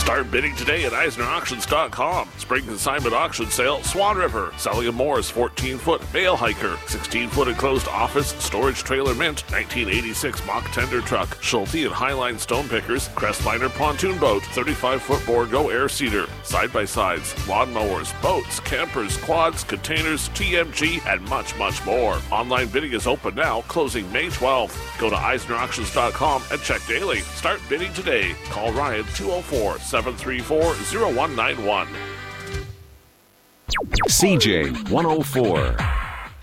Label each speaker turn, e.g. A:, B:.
A: Start bidding today at EisnerAuctions.com. Spring consignment auction sale, Swan River. Selling a Morris 14-foot bale hiker, 16-foot enclosed office storage trailer mint, 1986 mock tender truck, Schulte and Highline stone pickers, Crestliner pontoon boat, 35-foot Borgo air seeder, side-by-sides, lawn mowers, boats, campers, quads, containers, TMG, and much, much more. Online bidding is open now, closing May 12th. Go to EisnerAuctions.com and check daily. Start bidding today. Call Ryan 204-734-0191.
B: CJ 104.